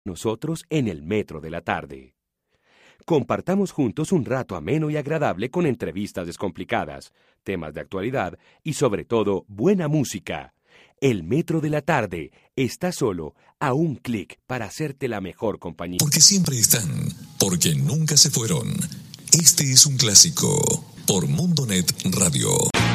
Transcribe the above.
nosotros en el Metro de la Tarde. Compartamos juntos un rato ameno y agradable con entrevistas descomplicadas, temas de actualidad y sobre todo buena música. El Metro de la Tarde está solo a un clic para hacerte la mejor compañía. Porque siempre están, porque nunca se fueron. Este es un clásico por Mundonet Radio.